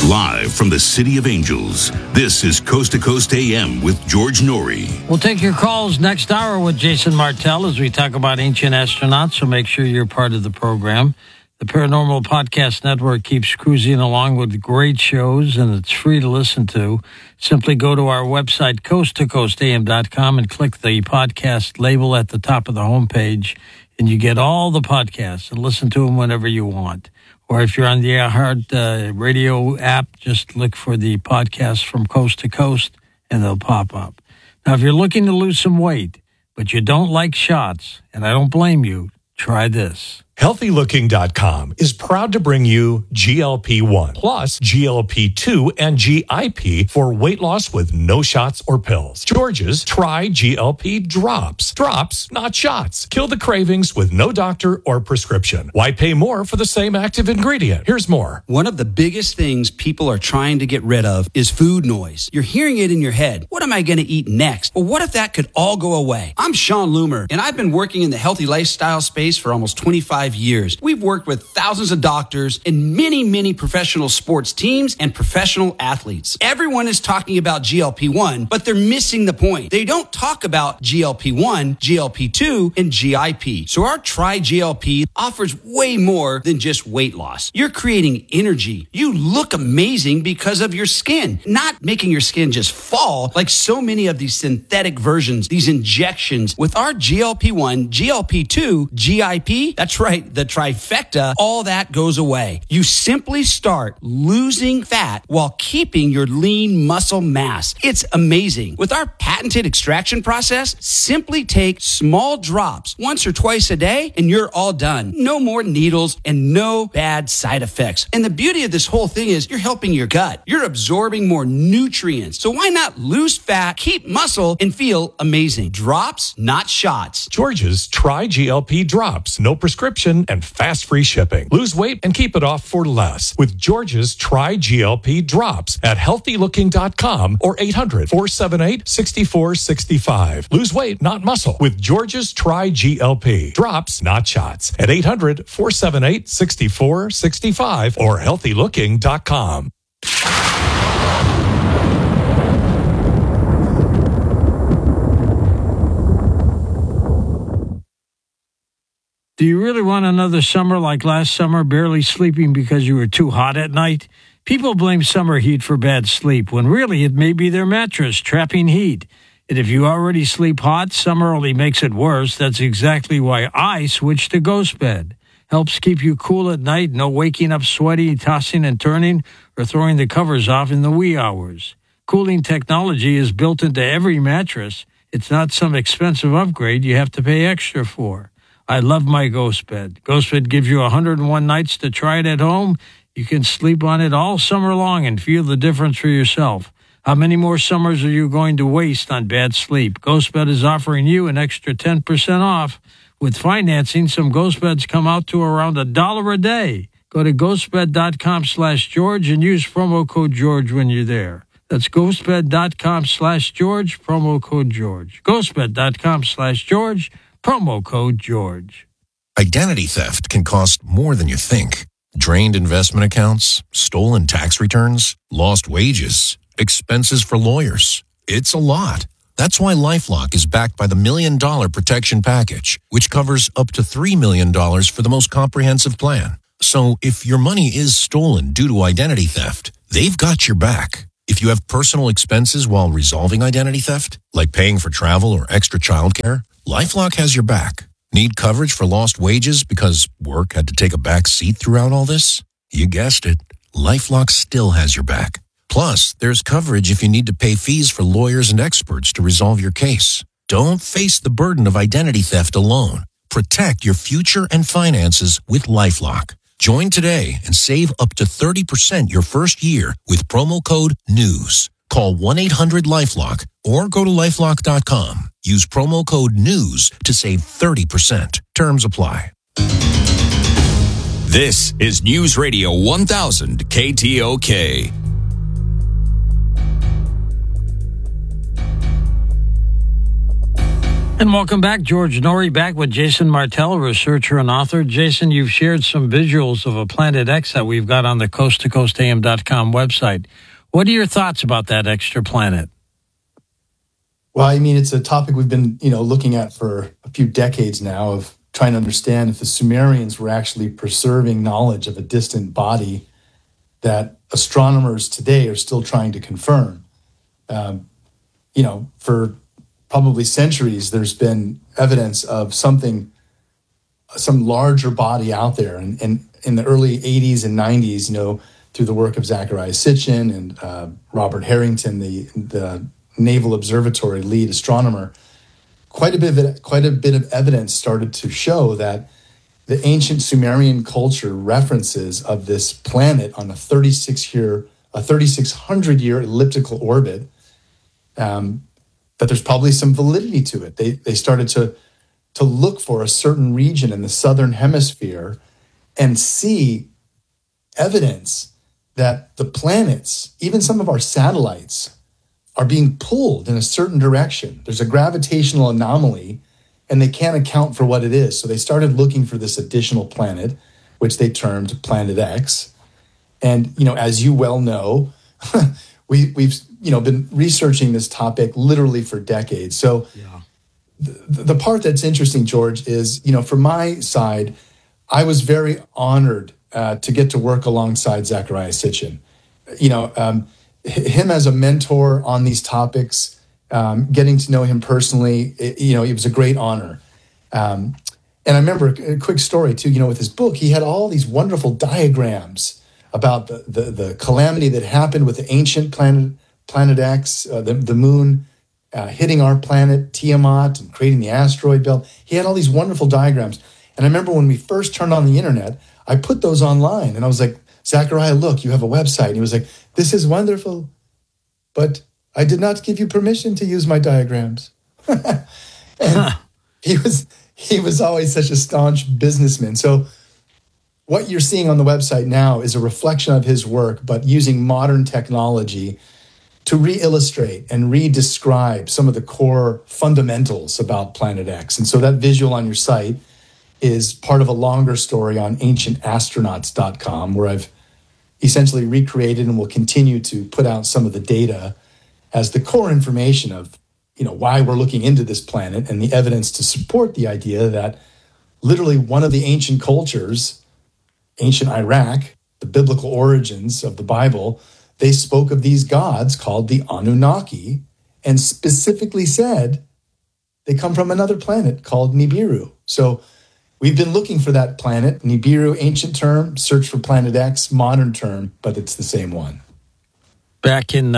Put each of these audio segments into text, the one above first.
Live from the City of Angels, this is Coast to Coast AM with George Norrie. We'll take your calls next hour with Jason Martell as we talk about ancient astronauts, so make sure you're part of the program. The Paranormal Podcast Network keeps cruising along with great shows, and it's free to listen to. Simply go to our website, coasttocoastam.com, and click the podcast label at the top of the homepage, and you get all the podcasts and listen to them whenever you want. Or if you're on the iHeart radio app, just look for the podcast from Coast to Coast, and they'll pop up. Now, if you're looking to lose some weight, but you don't like shots, and I don't blame you, try this. HealthyLooking.com is proud to bring you GLP-1 plus GLP-2 and GIP for weight loss with no shots or pills. George's Try GLP Drops. Drops, not shots. Kill the cravings with no doctor or prescription. Why pay more for the same active ingredient? Here's more. One of the biggest things people are trying to get rid of is food noise. You're hearing it in your head. What am I going to eat next? Well, what if that could all go away? I'm Sean Loomer, and I've been working in the healthy lifestyle space for almost 25 years. We've worked with thousands of doctors and many professional sports teams and professional athletes. Everyone is talking about GLP-1, but they're missing the point. They don't talk about GLP-1, GLP-2, and GIP. So our Try GLP offers way more than just weight loss. You're creating energy. You look amazing because of your skin, not making your skin just fall like so many of these synthetic versions, these injections. With our GLP-1, GLP-2, GIP, that's right, the trifecta, all that goes away. You simply start losing fat while keeping your lean muscle mass. It's amazing. With our patented extraction process, simply take small drops once or twice a day and you're all done. No more needles and no bad side effects. And the beauty of this whole thing is you're helping your gut. You're absorbing more nutrients. So why not lose fat, keep muscle, and feel amazing? Drops, not shots. George's Try GLP Drops. No prescription and fast free shipping. Lose weight and keep it off for less with George's Try GLP Drops at healthylooking.com or 800-478-6465. Lose weight, not muscle with George's Try GLP Drops, not shots at 800-478-6465 or healthylooking.com. Do you really want another summer like last summer, barely sleeping because you were too hot at night? People blame summer heat for bad sleep, when really it may be their mattress trapping heat. And if you already sleep hot, summer only makes it worse. That's exactly why I switched to Ghost Bed. Helps keep you cool at night, no waking up sweaty, tossing and turning, or throwing the covers off in the wee hours. Cooling technology is built into every mattress. It's not some expensive upgrade you have to pay extra for. I love my Ghost Bed. Ghost Bed gives you 101 nights to try it at home. You can sleep on it all summer long and feel the difference for yourself. How many more summers are you going to waste on bad sleep? Ghost Bed is offering you an extra 10% off. With financing, some Ghost Beds come out to around $1 a day. Go to ghostbed.com/George and use promo code George when you're there. That's ghostbed.com/George, promo code George. Ghostbed.com/George. Promo code George. Identity theft can cost more than you think. Drained investment accounts, stolen tax returns, lost wages, expenses for lawyers. It's a lot. That's why LifeLock is backed by the $1 Million Protection Package, which covers up to $3 million for the most comprehensive plan. So if your money is stolen due to identity theft, they've got your back. If you have personal expenses while resolving identity theft, like paying for travel or extra childcare, LifeLock has your back. Need coverage for lost wages because work had to take a back seat throughout all this? You guessed it. LifeLock still has your back. Plus, there's coverage if you need to pay fees for lawyers and experts to resolve your case. Don't face the burden of identity theft alone. Protect your future and finances with LifeLock. Join today and save up to 30% your first year with promo code NEWS. Call 1-800-LifeLock or go to LifeLock.com. Use promo code NEWS to save 30%. Terms apply. This is News Radio 1000 KTOK. And welcome back. George Noory back with Jason Martell, researcher and author. Jason, you've shared some visuals of a Planet X that we've got on the coasttocoastam.com website. What are your thoughts about that extra planet? Well, I mean, it's a topic we've been, looking at for a few decades now, of trying to understand if the Sumerians were actually preserving knowledge of a distant body that astronomers today are still trying to confirm. For probably centuries, there's been evidence of some larger body out there. And in the early 80s and 90s, through the work of Zecharia Sitchin and Robert Harrington, the Naval Observatory lead astronomer, quite a bit of evidence started to show that the ancient Sumerian culture references of this planet on a 3,600-year elliptical orbit, that there's probably some validity to it. They started to look for a certain region in the southern hemisphere and see evidence that the planets, even some of our satellites, are being pulled in a certain direction. There's a gravitational anomaly, and they can't account for what it is. So they started looking for this additional planet, which they termed Planet X. And, as you well know, we've been researching this topic literally for decades. So the part that's interesting, George, is, from my side, I was very honored to get to work alongside Zecharia Sitchin. Him as a mentor on these topics, getting to know him personally, it was a great honor. And I remember a quick story too, with his book, he had all these wonderful diagrams about the calamity that happened with the ancient Planet X, the moon hitting our planet, Tiamat, and creating the asteroid belt. He had all these wonderful diagrams. And I remember when we first turned on the internet, I put those online and I was like, Zecharia, look, you have a website. And he was like, this is wonderful, but I did not give you permission to use my diagrams. And he was always such a staunch businessman. So what you're seeing on the website now is a reflection of his work, but using modern technology to re-illustrate and re-describe some of the core fundamentals about Planet X. And so that visual on your site is part of a longer story on ancientastronauts.com, where I've essentially recreated and will continue to put out some of the data as the core information of, why we're looking into this planet and the evidence to support the idea that literally one of the ancient cultures, ancient Iraq, the biblical origins of the Bible, they spoke of these gods called the Anunnaki and specifically said they come from another planet called Nibiru. So we've been looking for that planet. Nibiru, ancient term, search for Planet X, modern term, but it's the same one. Back in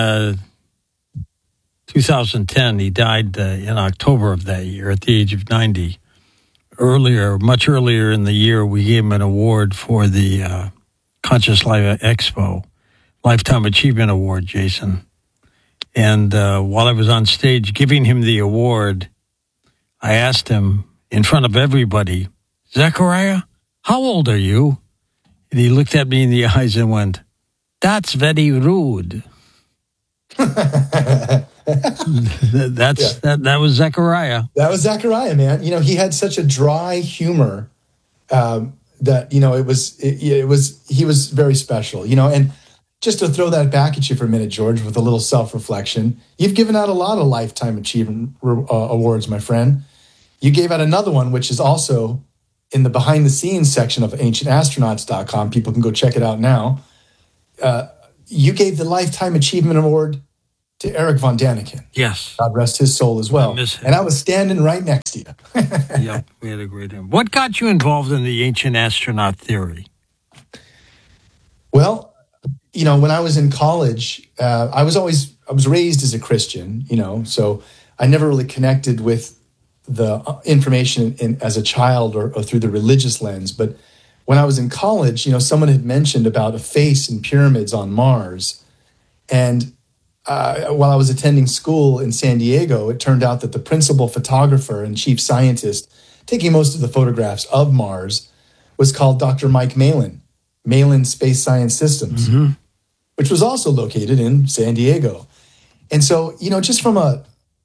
2010, he died in October of that year at the age of 90. Much earlier in the year, we gave him an award for the Conscious Life Expo, Lifetime Achievement Award, Jason. And while I was on stage giving him the award, I asked him in front of everybody, Zecharia, how old are you? And he looked at me in the eyes and went, that's very rude. That was Zecharia. That was Zecharia, man. He had such a dry humor that, he was very special, and just to throw that back at you for a minute, George, with a little self-reflection, you've given out a lot of Lifetime Achievement Awards, my friend. You gave out another one, which is also in the behind-the-scenes section of ancientastronauts.com. People can go check it out now. You gave the Lifetime Achievement Award to Eric Von Daniken. Yes. God rest his soul as well. And I was standing right next to you. Yep, we had a great time. What got you involved in the ancient astronaut theory? Well, when I was in college, I was raised as a Christian, so I never really connected with the information as a child or through the religious lens. But when I was in college, someone had mentioned about a face in pyramids on Mars. And while I was attending school in San Diego, it turned out that the principal photographer and chief scientist taking most of the photographs of Mars was called Dr. Mike Malin, Malin Space Science Systems, which was also located in San Diego. And so, just from a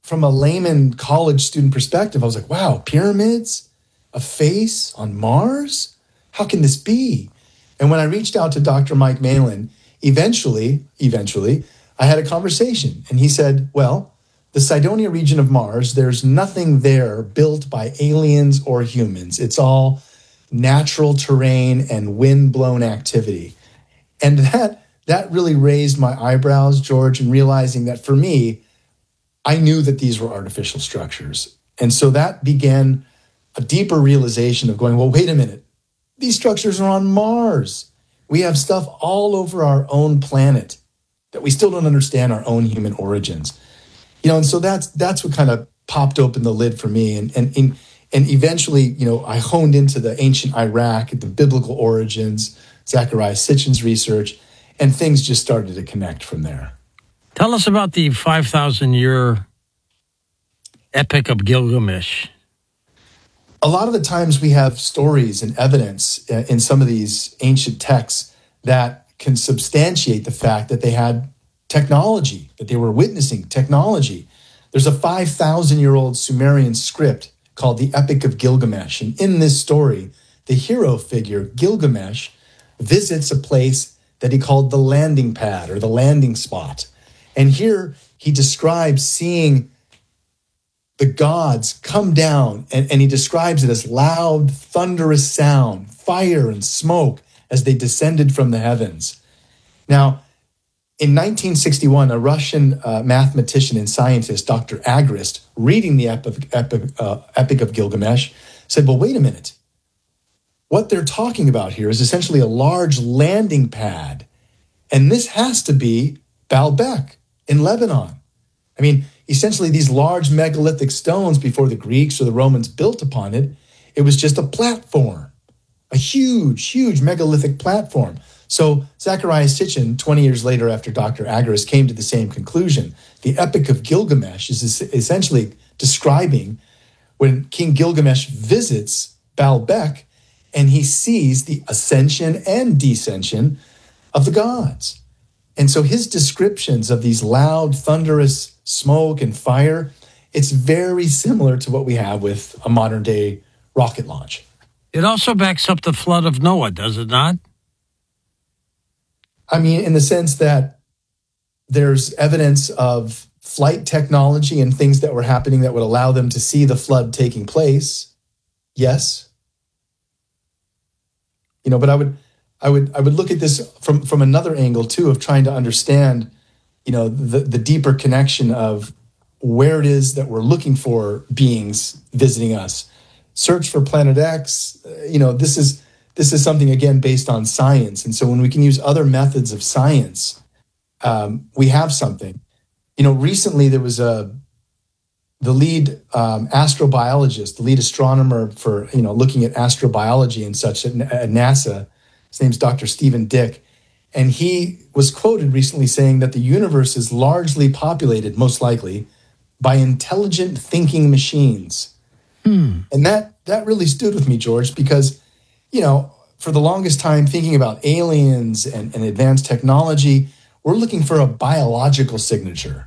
from a layman college student perspective, I was like, wow, pyramids, a face on Mars? How can this be? And when I reached out to Dr. Mike Malin, eventually, I had a conversation. And he said, well, the Cydonia region of Mars, there's nothing there built by aliens or humans. It's all natural terrain and wind-blown activity. And that really raised my eyebrows, George, in realizing that for me, I knew that these were artificial structures. And so that began a deeper realization of going, well, wait a minute. These structures are on Mars. We have stuff all over our own planet that we still don't understand our own human origins. And so that's what kind of popped open the lid for me. And eventually, I honed into the ancient Iraq, the biblical origins, Zecharia Sitchin's research, and things just started to connect from there. Tell us about the 5,000-year Epic of Gilgamesh. A lot of the times we have stories and evidence in some of these ancient texts that can substantiate the fact that they had technology, that they were witnessing technology. There's a 5,000-year-old Sumerian script called the Epic of Gilgamesh. And in this story, the hero figure, Gilgamesh, visits a place that he called the landing pad or the landing spot. And here he describes seeing the gods come down, and he describes it as loud, thunderous sound, fire and smoke as they descended from the heavens. Now, in 1961, a Russian mathematician and scientist, Dr. Agrist, reading the Epic of Gilgamesh, said, well, wait a minute. What they're talking about here is essentially a large landing pad, and this has to be Baalbek in Lebanon. I mean, essentially these large megalithic stones before the Greeks or the Romans built upon it, it was just a platform, a huge, huge megalithic platform. So Zecharia Sitchin, 20 years later after Dr. Agrist, came to the same conclusion. The Epic of Gilgamesh is essentially describing when King Gilgamesh visits Baalbek and he sees the ascension and descension of the gods. And so his descriptions of these loud, thunderous smoke and fire, it's very similar to what we have with a modern-day rocket launch. It also backs up the flood of Noah, does it not? I mean, in the sense that there's evidence of flight technology and things that were happening that would allow them to see the flood taking place. Yes. But I would look at this from another angle too, of trying to understand, the deeper connection of where it is that we're looking for beings visiting us. Search for Planet X. This is something, again, based on science. And so when we can use other methods of science, we have something. Recently there was the lead astrobiologist, the lead astronomer for, looking at astrobiology and such at NASA. His name's Dr. Stephen Dick. And he was quoted recently saying that the universe is largely populated, most likely, by intelligent thinking machines. And that really stood with me, George, because, for the longest time thinking about aliens and advanced technology, we're looking for a biological signature.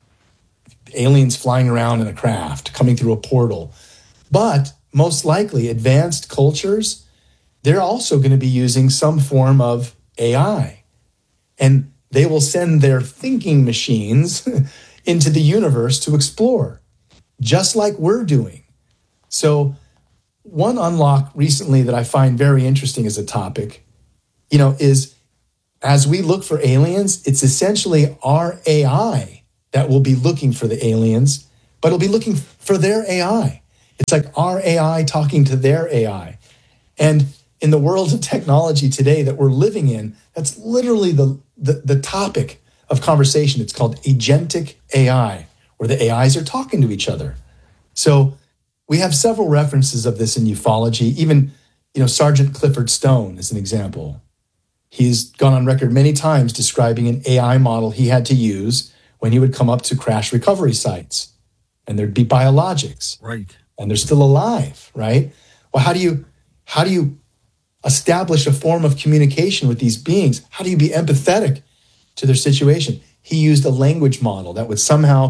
Aliens flying around in a craft, coming through a portal. But most likely, advanced cultures, they're also going to be using some form of AI. And they will send their thinking machines into the universe to explore, just like we're doing. So one unlock recently that I find very interesting as a topic, is as we look for aliens, it's essentially our AI that will be looking for the aliens, but it'll be looking for their AI. It's like our AI talking to their AI. And in the world of technology today that we're living in, that's literally the topic of conversation. It's called agentic AI, where the AIs are talking to each other. So we have several references of this in ufology. Even, Sergeant Clifford Stone is an example. He's gone on record many times describing an AI model he had to use when he would come up to crash recovery sites. And there'd be biologics. Right. And they're still alive, right? Well, how do you establish a form of communication with these beings? How do you be empathetic to their situation? He used a language model that would somehow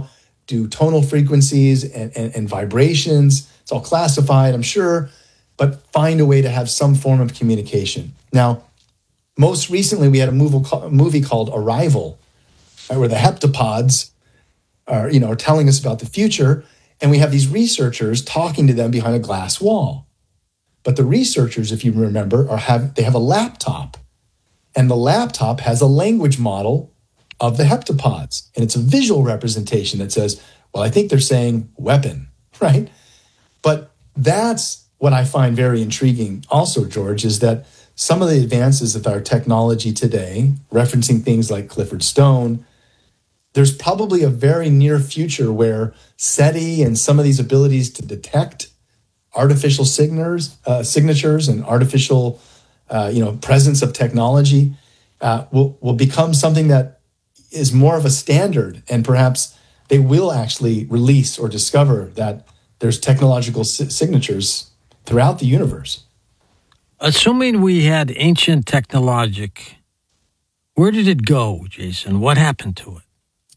do tonal frequencies and vibrations. It's all classified, I'm sure, but find a way to have some form of communication. Now, most recently, we had a movie called Arrival, where the heptapods are telling us about the future, and we have these researchers talking to them behind a glass wall. But the researchers, if you remember, they have a laptop, and the laptop has a language model of the heptapods, and it's a visual representation that says, well, I think they're saying weapon, right? But that's what I find very intriguing also, George, is that some of the advances of our technology today, referencing things like Clifford Stone, there's probably a very near future where SETI and some of these abilities to detect artificial signatures and artificial presence of technology will become something that is more of a standard, and perhaps they will actually release or discover that there's technological signatures throughout the universe. Assuming we had ancient technologic, where did it go, Jason? What happened to it?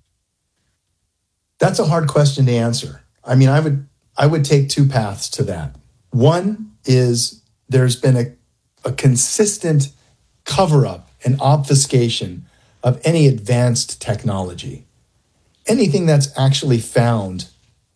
That's a hard question to answer. I mean, I would take two paths to that. One is there's been a consistent cover-up and obfuscation of any advanced technology. Anything that's actually found,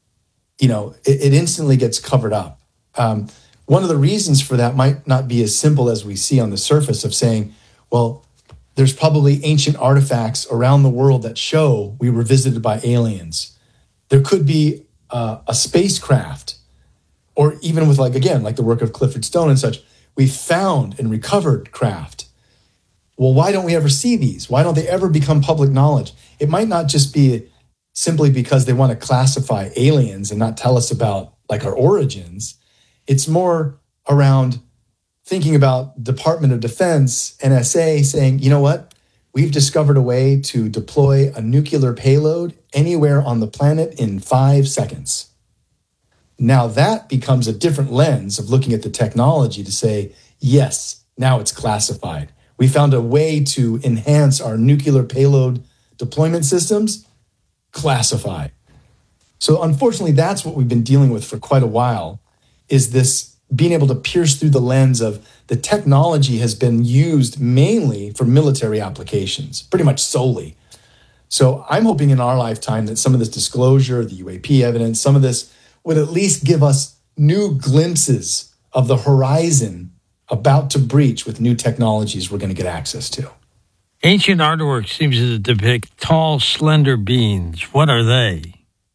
it instantly gets covered up. One of the reasons for that might not be as simple as we see on the surface of saying, well, there's probably ancient artifacts around the world that show we were visited by aliens. There could be a spacecraft, or even with like the work of Clifford Stone and such, we found and recovered craft. Well, why don't we ever see these? Why don't they ever become public knowledge? It might not just be simply because they want to classify aliens and not tell us about like our origins. It's more around thinking about Department of Defense, NSA, saying, you know what? We've discovered a way to deploy a nuclear payload anywhere on the planet in 5 seconds. Now that becomes a different lens of looking at the technology to say, yes, now it's classified. We found a way to enhance our nuclear payload deployment systems, classified. So unfortunately, that's what we've been dealing with for quite a while, is this being able to pierce through the lens of the technology has been used mainly for military applications, pretty much solely. So I'm hoping in our lifetime that some of this disclosure, the UAP evidence, some of this would at least give us new glimpses of the horizon about to breach with new technologies we're going to get access to. Ancient artwork seems to depict tall, slender beings. What are they?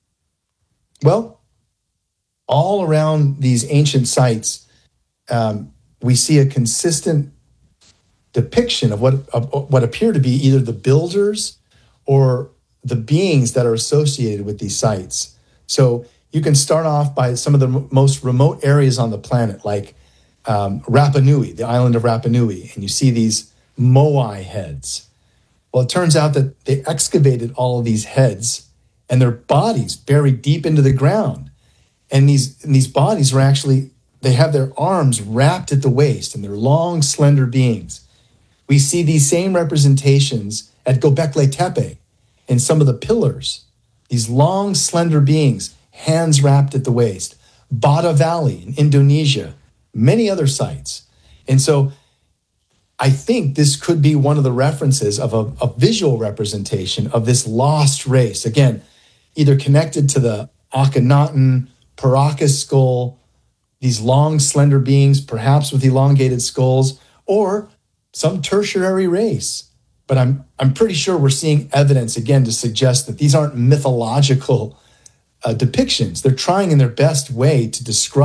Well, all around these ancient sites, we see a consistent depiction of what appear to be either the builders or the beings that are associated with these sites. So you can start off by some of the most remote areas on the planet, like Rapa Nui, the island of Rapa Nui, and you see these moai heads. Well, it turns out that they excavated all of these heads and their bodies buried deep into the ground. And these bodies are actually, they have their arms wrapped at the waist, and they're long, slender beings. We see these same representations at Göbekli Tepe in some of the pillars. These long, slender beings, hands wrapped at the waist. Bada Valley in Indonesia, many other sites. And so I think this could be one of the references of a visual representation of this lost race. Again, either connected to the Akhenaten, Paracas skull, these long, slender beings, perhaps with elongated skulls, or some tertiary race. But I'm pretty sure we're seeing evidence, again, to suggest that these aren't mythological depictions. They're trying in their best way to describe